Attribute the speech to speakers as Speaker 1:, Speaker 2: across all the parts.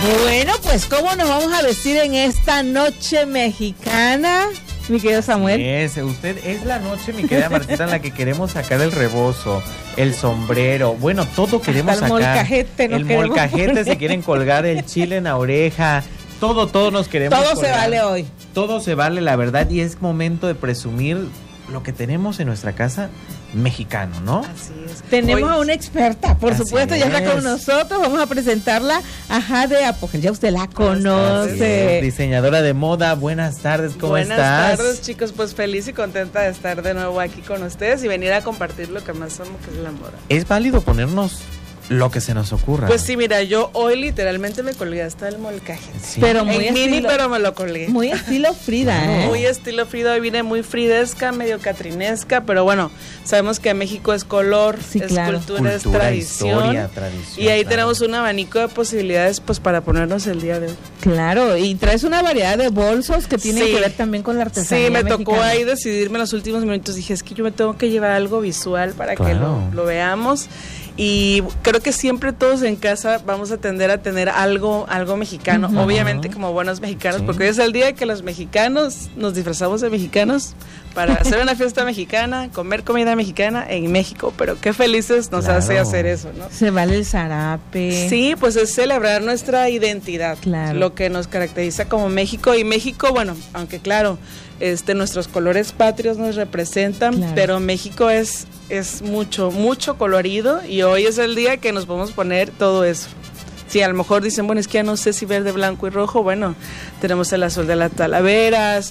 Speaker 1: Bueno, pues ¿cómo nos vamos a vestir en esta noche mexicana, mi querido Samuel?
Speaker 2: Usted es la noche, mi querida Martita, en la que queremos sacar el rebozo, el sombrero, bueno, todo queremos
Speaker 1: hasta
Speaker 2: sacar.
Speaker 1: El
Speaker 2: molcajete se quieren colgar, el chile en la oreja, todo nos queremos
Speaker 1: todo
Speaker 2: colgar.
Speaker 1: Se vale hoy.
Speaker 2: Todo se vale, la verdad, y es momento de presumir lo que tenemos en nuestra casa mexicano, ¿no?
Speaker 1: Así es. Tenemos a una experta, por supuesto, ya está con nosotros. Vamos a presentarla a Jade Apogel. Ya usted la conoce.
Speaker 2: Diseñadora de moda. Buenas tardes, ¿cómo estás?
Speaker 3: Buenas tardes, chicos. Pues feliz y contenta de estar de nuevo aquí con ustedes y venir a compartir lo que más amo, que es la moda.
Speaker 2: ¿Es válido ponernos lo que se nos ocurra?
Speaker 3: Pues sí, mira, yo hoy literalmente me colgué hasta el molcaje.
Speaker 2: Sí.
Speaker 1: Pero muy
Speaker 3: mini, pero me lo colgué.
Speaker 1: Muy estilo Frida, ¿eh?
Speaker 3: Muy estilo Frida, hoy vine muy fridesca, medio catrinesca, pero bueno, sabemos que México es color,
Speaker 1: sí,
Speaker 3: es
Speaker 1: claro.
Speaker 3: cultura, es tradición.
Speaker 2: Historia,
Speaker 3: y ahí tenemos un abanico de posibilidades pues para ponernos el día de hoy.
Speaker 1: Claro, y traes una variedad de bolsos que tienen que ver también con la artesanía
Speaker 3: mexicana.
Speaker 1: Tocó
Speaker 3: ahí decidirme en los últimos minutos. Dije, es que yo me tengo que llevar algo visual para que lo veamos. Y creo que siempre todos en casa vamos a tender a tener algo mexicano, obviamente como buenos mexicanos, porque hoy es el día que los mexicanos nos disfrazamos de mexicanos para hacer una fiesta mexicana, comer comida mexicana en México, pero qué felices nos hace hacer eso, ¿no?
Speaker 1: Se vale el zarape.
Speaker 3: Sí, pues es celebrar nuestra identidad, lo que nos caracteriza como México, y México, bueno, aunque claro, nuestros colores patrios nos representan, pero México es mucho colorido, y hoy es el día que nos podemos poner todo eso. Sí, a lo mejor dicen, bueno, es que ya no sé si verde, blanco y rojo. Bueno, tenemos el azul de las Talaveras,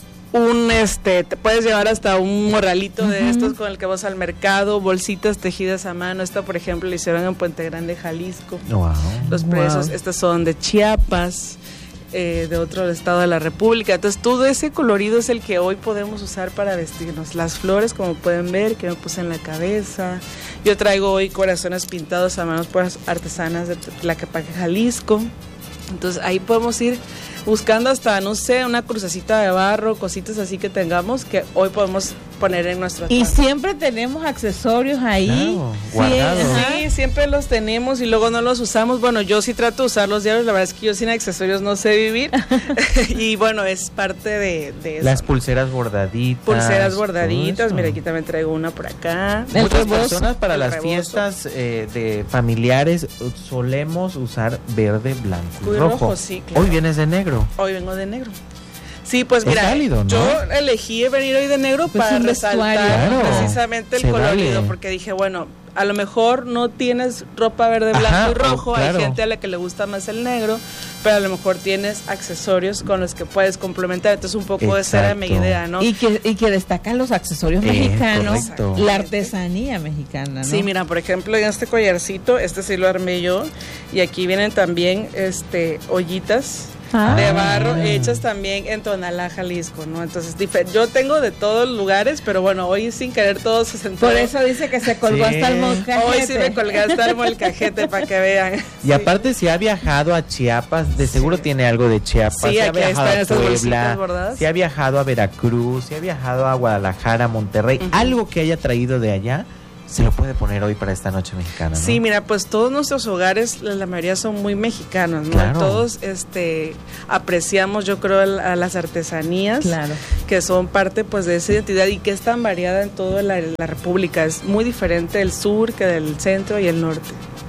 Speaker 3: te puedes llevar hasta un morralito de estos con el que vas al mercado, bolsitas tejidas a mano. Esta, por ejemplo, la hicieron en Puente Grande, Jalisco.
Speaker 2: Wow.
Speaker 3: Los presos, estas son de Chiapas, de otro estado de la República. Entonces todo ese colorido es el que hoy podemos usar para vestirnos. Las flores, como pueden ver, que me puse en la cabeza. Yo traigo hoy corazones pintados a manos por artesanas de Tlaquepaque, Jalisco. Entonces ahí podemos ir buscando hasta, no sé, una crucecita de barro, cositas así que tengamos, que hoy podemos poner en nuestro
Speaker 1: Y siempre tenemos accesorios ahí.
Speaker 2: Guardados.
Speaker 3: Sí, siempre los tenemos y luego no los usamos. Bueno, yo sí trato de usar los diarios, la verdad es que yo sin accesorios no sé vivir. Y bueno, es parte de eso.
Speaker 2: Las pulseras bordaditas.
Speaker 3: Mira, aquí también traigo una por acá.
Speaker 2: Muchas personas para las fiestas de familiares solemos usar verde, blanco y rojo.
Speaker 3: Sí, claro.
Speaker 2: Hoy vienes de negro.
Speaker 3: Hoy vengo de negro. Sí, pues mira,
Speaker 2: válido, ¿no?
Speaker 3: yo elegí venir hoy de negro para resaltar precisamente el colorido, porque dije, bueno, a lo mejor no tienes ropa verde, blanco y rojo, hay gente a la que le gusta más el negro, pero a lo mejor tienes accesorios con los que puedes complementar. Entonces un poco esa era mi idea, ¿no?
Speaker 1: Y que destacan los accesorios mexicanos, la artesanía mexicana, ¿no?
Speaker 3: Sí, mira, por ejemplo, en este collarcito, sí lo armé yo, y aquí vienen también ollitas de barro hechas también en Tonalá, Jalisco, ¿no? Entonces yo tengo de todos los lugares, pero bueno, hoy sin querer todos se sentó.
Speaker 1: Por eso dice que se colgó hasta el molcajete.
Speaker 3: Hoy sí me colgué hasta el molcajete para que vean.
Speaker 2: Y aparte, si ha viajado a Chiapas, de seguro tiene algo de Chiapas.
Speaker 3: Sí,
Speaker 2: ha viajado a
Speaker 3: Puebla,
Speaker 2: si ha viajado a Veracruz, si ha viajado a Guadalajara, Monterrey, algo que haya traído de allá, se lo puede poner hoy para esta noche mexicana, ¿no?
Speaker 3: Sí, mira, pues todos nuestros hogares, la mayoría son muy mexicanos, ¿no?
Speaker 2: Claro.
Speaker 3: Todos apreciamos, yo creo, a las artesanías, que son parte pues de esa identidad y que es tan variada en toda la República. Es muy diferente el sur que del centro y el norte.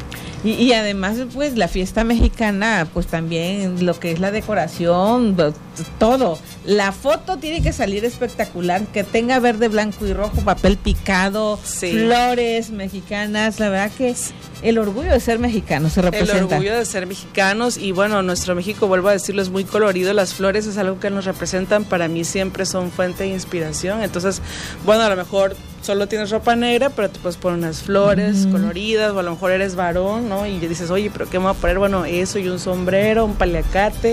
Speaker 1: Y además, pues, la fiesta mexicana, pues también lo que es la decoración, todo. La foto tiene que salir espectacular, que tenga verde, blanco y rojo, papel picado, flores mexicanas. La verdad que el orgullo de ser mexicano se representa.
Speaker 3: El orgullo de ser mexicanos, y bueno, nuestro México, vuelvo a decirlo, es muy colorido. Las flores es algo que nos representan, para mí siempre son fuente de inspiración. Entonces, bueno, a lo mejor solo tienes ropa negra, pero te puedes poner unas flores coloridas, o a lo mejor eres varón, ¿no? Y dices, oye, ¿pero qué me voy a poner? Bueno, eso y un sombrero, un paliacate,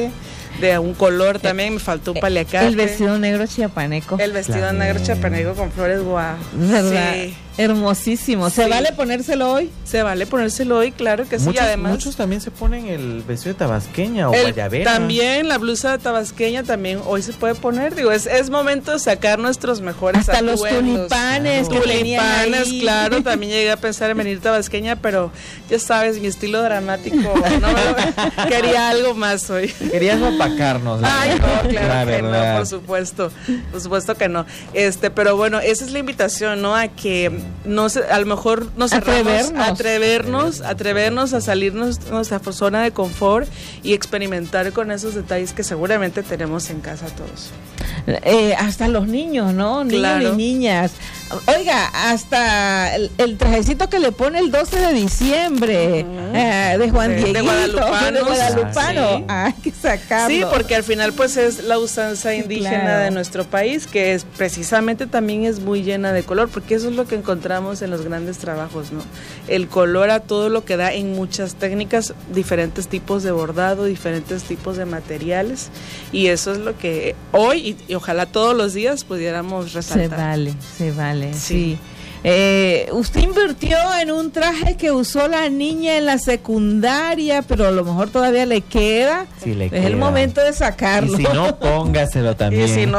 Speaker 3: de un color también, me faltó un paliacate.
Speaker 1: El vestido negro chiapaneco.
Speaker 3: El vestido negro chiapaneco con flores, guau.
Speaker 1: ¿Verdad? Sí. Hermosísimo. ¿Se vale ponérselo hoy?
Speaker 3: Se vale ponérselo hoy, claro que sí. Además,
Speaker 2: muchos también se ponen el vestido de tabasqueña o guayabera.
Speaker 3: También la blusa de tabasqueña también hoy se puede poner. Digo, es momento de sacar nuestros mejores
Speaker 1: atuendos. Hasta los tulipanes.
Speaker 3: Claro. Tulipanes, claro. También llegué a pensar en venir tabasqueña, pero ya sabes, mi estilo dramático, quería algo más hoy.
Speaker 2: Querías opacarnos.
Speaker 3: Ay, no, claro que no, por supuesto que no. Pero bueno, esa es la invitación, ¿no? A que a lo mejor nos atrevernos a salirnos de nuestra zona de confort y experimentar con esos detalles que seguramente tenemos en casa todos.
Speaker 1: Hasta los niños, ¿no?
Speaker 3: Claro.
Speaker 1: Niños y niñas. Oiga, hasta el trajecito que le pone el 12 de diciembre de Juan Dieguito, de Guadalupano.
Speaker 3: Sí.
Speaker 1: Hay que sacarlo.
Speaker 3: Sí, porque al final pues es la usanza indígena de nuestro país, que es precisamente también es muy llena de color, porque eso es lo que encontramos en los grandes trabajos, ¿no? El color a todo lo que da en muchas técnicas, diferentes tipos de bordado, diferentes tipos de materiales, y eso es lo que hoy y ojalá todos los días pudiéramos resaltar.
Speaker 1: Se vale, sí. Usted invirtió en un traje que usó la niña en la secundaria, pero a lo mejor todavía le queda.
Speaker 2: Sí, le
Speaker 1: queda. El momento de sacarlo.
Speaker 2: Y si no, póngaselo también.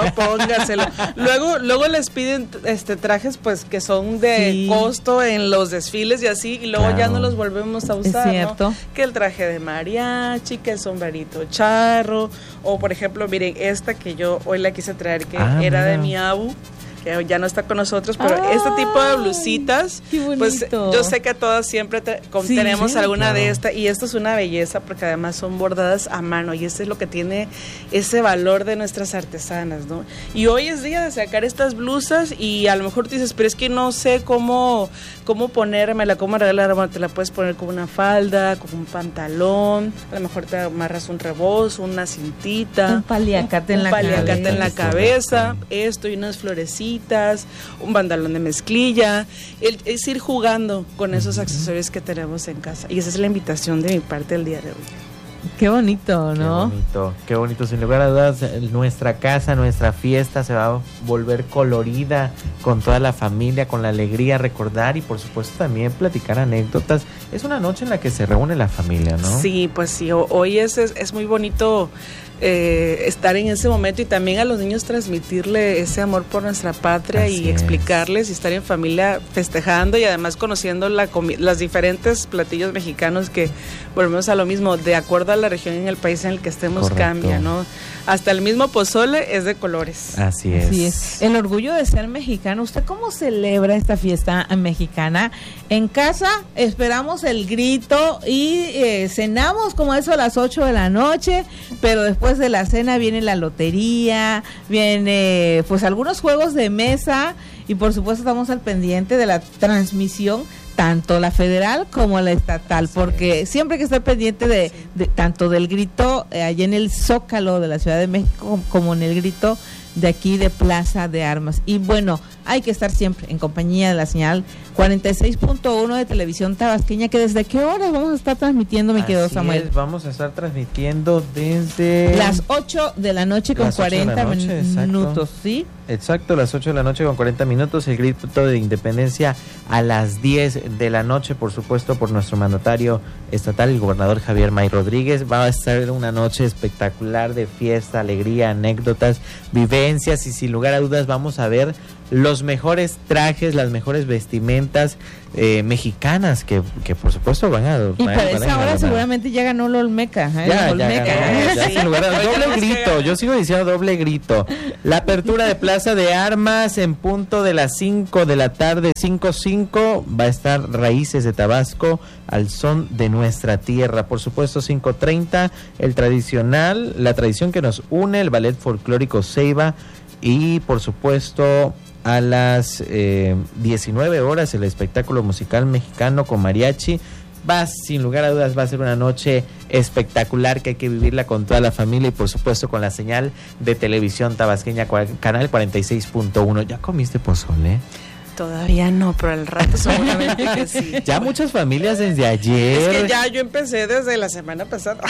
Speaker 3: Luego les piden trajes pues que son de costo en los desfiles y así, y luego ya no los volvemos a usar,
Speaker 1: es cierto,
Speaker 3: ¿no? Que el traje de mariachi, que el sombrerito charro, o por ejemplo, miren, esta que yo hoy la quise traer, que era de mi abu, que ya no está con nosotros, pero este tipo de blusitas, pues yo sé que todas siempre tenemos alguna de estas, y esto es una belleza porque además son bordadas a mano, y eso es lo que tiene ese valor de nuestras artesanas, ¿no? Y hoy es día de sacar estas blusas, y a lo mejor tú dices, pero es que no sé cómo ponérmela, cómo arreglarla. Te la puedes poner con una falda, con un pantalón, a lo mejor te amarras un rebozo, una cintita,
Speaker 1: un paliacate en la
Speaker 3: cabeza, esto y unas florecitas, un pantalón de mezclilla, es ir jugando con esos accesorios que tenemos en casa, y esa es la invitación de mi parte el día de hoy.
Speaker 1: Qué bonito, ¿no?
Speaker 2: Qué bonito, sin lugar a dudas, nuestra casa, nuestra fiesta se va a volver colorida con toda la familia, con la alegría, recordar y por supuesto también platicar anécdotas. Es una noche en la que se reúne la familia, ¿no?
Speaker 3: Sí, pues sí, hoy es muy bonito estar en ese momento, y también a los niños transmitirle ese amor por nuestra patria. Así y explicarles y estar en familia festejando, y además conociendo los diferentes platillos mexicanos, que volvemos a lo mismo, de acuerdo a la región en el país en el que estemos. Correcto. Cambia, ¿no? Hasta el mismo pozole es de colores.
Speaker 2: Así es.
Speaker 1: El orgullo de ser mexicano. ¿Usted cómo celebra esta fiesta mexicana? En casa esperamos el grito y cenamos como eso a las 8 de la noche, pero después de la cena viene la lotería, viene pues algunos juegos de mesa, y por supuesto estamos al pendiente de la transmisión, tanto la federal como la estatal, porque siempre hay que estar pendiente de tanto del grito allá en el Zócalo de la Ciudad de México, como en el grito de aquí de Plaza de Armas. Y bueno, hay que estar siempre en compañía de la señal 46.1 de Televisión Tabasqueña, que desde qué hora vamos a estar transmitiendo, mi querido Samuel.
Speaker 2: Vamos a estar transmitiendo desde
Speaker 1: las 8 de la noche con 40 minutos, ¿sí?
Speaker 2: Exacto, las 8 de la noche con 40 minutos, el grito de independencia a las 10 de la noche, por supuesto, por nuestro mandatario estatal, el gobernador Javier May Rodríguez. Va a estar una noche espectacular de fiesta, alegría, anécdotas, vivencias, y sin lugar a dudas vamos a ver los mejores trajes, las mejores vestimentas mexicanas que por supuesto van a...
Speaker 1: Y para esa hora seguramente ya ganó el Olmeca.
Speaker 2: Ya sin lugar a doble grito, yo sigo diciendo doble grito. La apertura de Plaza de Armas en punto de las 5 de la tarde, 5:05, va a estar Raíces de Tabasco al son de nuestra tierra. Por supuesto 5:30, la tradición que nos une, el ballet folclórico Ceiba, y por supuesto a las 19 horas el espectáculo musical mexicano con mariachi. Sin lugar a dudas va a ser una noche espectacular que hay que vivirla con toda la familia, y por supuesto con la señal de Televisión Tabasqueña, canal 46.1. ¿Ya comiste pozole?
Speaker 3: Todavía no, pero al rato seguramente que sí.
Speaker 2: Ya muchas familias desde ayer.
Speaker 3: Es que ya yo empecé desde la semana pasada.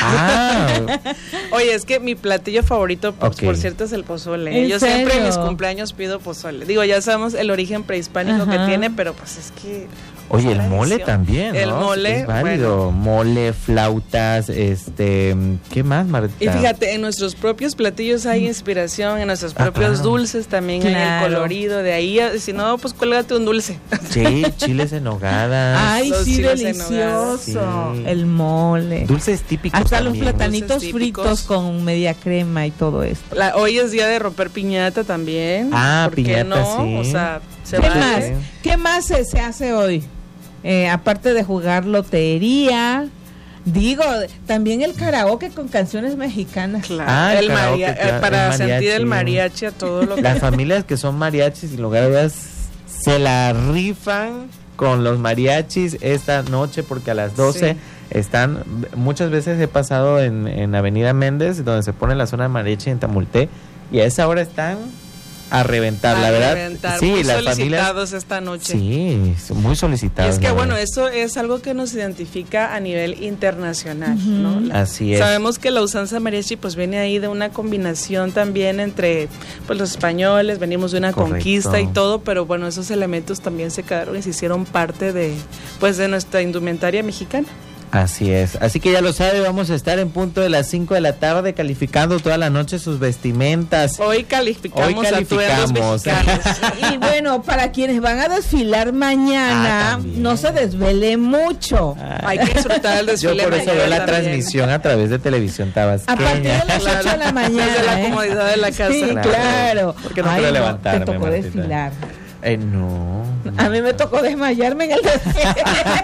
Speaker 3: Oye, es que mi platillo favorito, pues, por cierto, es el pozole. Yo siempre en mis cumpleaños pido pozole. Digo, ya sabemos el origen prehispánico que tiene, pero pues es que...
Speaker 2: Oye, el mole también, ¿no?
Speaker 3: El mole,
Speaker 2: es válido. Bueno. Mole, flautas, ¿qué más, Marta?
Speaker 3: Y fíjate, en nuestros propios platillos hay inspiración, en nuestros propios dulces también hay el colorido de ahí. Si no, pues cuélgate un dulce.
Speaker 2: Sí, chiles en nogada.
Speaker 1: Ay, sí, delicioso. Sí. El mole.
Speaker 2: Dulces típicos
Speaker 1: hasta
Speaker 2: también.
Speaker 1: Los platanitos fritos con media crema y todo esto.
Speaker 3: Hoy es día de romper piñata también.
Speaker 2: ¿Por piñata,
Speaker 3: qué no?
Speaker 2: Sí.
Speaker 3: O sea,
Speaker 1: ¿Qué más se hace hoy? Aparte de jugar lotería, digo, también el karaoke con canciones mexicanas.
Speaker 3: Claro, el karaoke, para sentir el mariachi a todo lo que...
Speaker 2: Las familias que son mariachis, sin lugar a dudas, se la rifan con los mariachis esta noche, porque a las 12 están, muchas veces he pasado en Avenida Méndez, donde se pone la zona de mariachi en Tamulté, y a esa hora están a reventar, la verdad. Sí,
Speaker 3: muy
Speaker 2: las
Speaker 3: solicitados
Speaker 2: familias,
Speaker 3: esta noche.
Speaker 2: Sí, muy solicitados.
Speaker 3: Y es que bueno, eso es algo que nos identifica a nivel internacional, ¿no?
Speaker 2: Así es.
Speaker 3: Sabemos que la usanza mariachi pues viene ahí de una combinación también entre pues los españoles, venimos de una conquista y todo, pero bueno, esos elementos también se quedaron y se hicieron parte de pues de nuestra indumentaria mexicana.
Speaker 2: Así es, así que ya lo sabe, vamos a estar en punto de las 5 de la tarde calificando toda la noche sus vestimentas.
Speaker 3: Hoy calificamos. Atuendos mexicanos.
Speaker 1: Y bueno, para quienes van a desfilar mañana, no se desvele mucho.
Speaker 3: Hay que disfrutar el desfile.
Speaker 2: Yo por eso veo la transmisión a través de Televisión Tabasqueña.
Speaker 1: A partir de las 8 de la mañana.
Speaker 3: Desde la comodidad de la casa.
Speaker 1: Sí, claro.
Speaker 2: Porque no quiero levantarme,
Speaker 1: te tocó
Speaker 2: Martita.
Speaker 1: desfilar.
Speaker 2: No.
Speaker 1: A mí me tocó desmayarme en el desfile.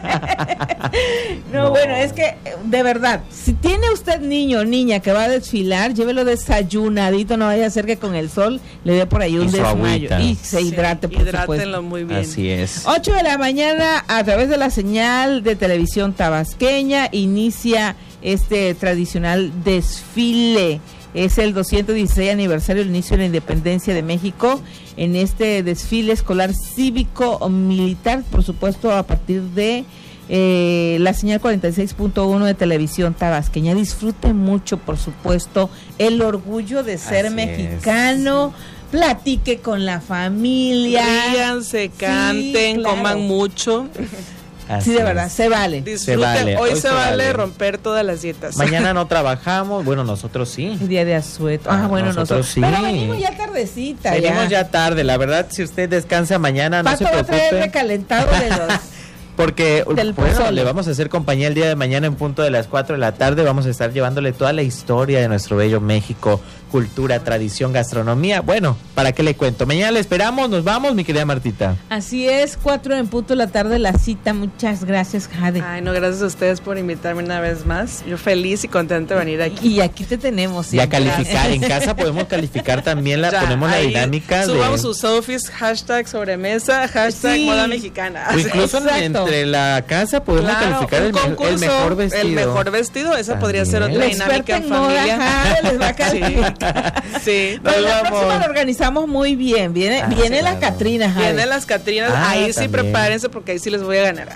Speaker 1: No, bueno, es que de verdad, si tiene usted niño o niña que va a desfilar, llévelo desayunadito, no vaya a ser que con el sol le dé por ahí un desmayo y se hidrate, por
Speaker 3: hidrátenlo muy bien.
Speaker 2: Así es.
Speaker 1: 8 de la mañana, a través de la señal de Televisión Tabasqueña, inicia este tradicional desfile. Es el 216 aniversario del inicio de la independencia de México. En este desfile escolar cívico-militar, por supuesto, a partir de la señal 46.1 de Televisión Tabasqueña. Disfruten mucho, por supuesto, el orgullo de ser mexicano. Platique con la familia.
Speaker 3: Ríanse, canten, coman mucho.
Speaker 1: Así de verdad, se vale.
Speaker 3: Disfruten, hoy se vale romper todas las dietas.
Speaker 2: Mañana no trabajamos, bueno, nosotros sí.
Speaker 1: El día de asueto. Bueno, nosotros sí. Pero venimos ya tardecita.
Speaker 2: Venimos ya tarde, la verdad, si usted descansa mañana, no se preocupe.
Speaker 1: Pato va a traer recalentado de los...
Speaker 2: Porque le vamos a hacer compañía el día de mañana en punto de las 4 de la tarde. Vamos a estar llevándole toda la historia de nuestro bello México, cultura, tradición, gastronomía. Bueno, ¿para qué le cuento? Mañana le esperamos, nos vamos, mi querida Martita.
Speaker 1: Así es, 4 en punto de la tarde la cita. Muchas gracias, Jade.
Speaker 3: Ay, no, gracias a ustedes por invitarme una vez más. Yo feliz y contenta de venir aquí.
Speaker 1: Y aquí te tenemos.
Speaker 2: Y a calificar, en casa podemos calificar también, ponemos la dinámica.
Speaker 3: Subamos sus selfies, hashtag sobremesa, hashtag moda mexicana.
Speaker 2: O incluso entre la casa podemos calificar el mejor vestido.
Speaker 3: El mejor vestido, esa también podría ser otra dinámica en familia.
Speaker 1: Les va a calificar.
Speaker 3: Sí.
Speaker 1: Pero la próxima lo organizamos muy bien. Vienen las Catrinas.
Speaker 3: Vienen las Catrinas. Ahí sí prepárense porque ahí sí les voy a ganar.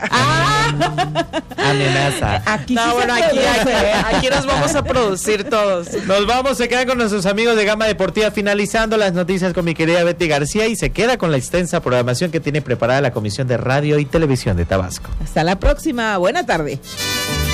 Speaker 2: Amenaza.
Speaker 3: Aquí nos vamos a producir todos.
Speaker 2: Nos vamos, se quedan con nuestros amigos de Gama Deportiva finalizando las noticias con mi querida Betty García y se queda con la extensa programación que tiene preparada la Comisión de Radio y Televisión de Tabasco.
Speaker 1: Hasta la próxima. Buena tarde.